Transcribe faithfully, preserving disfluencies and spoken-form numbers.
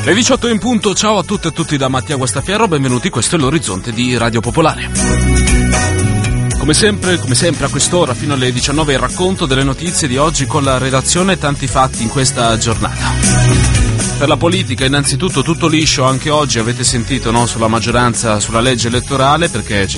Le diciotto in punto, ciao a tutte e tutti da Mattia Guastaferro, benvenuti, questo è l'Orizzonte di Radio Popolare. Come sempre, come sempre a quest'ora fino alle diciannove il racconto delle notizie di oggi con la redazione, tanti fatti in questa giornata. Per la politica innanzitutto tutto liscio, anche oggi avete sentito, no, sulla maggioranza, sulla legge elettorale, perché c'è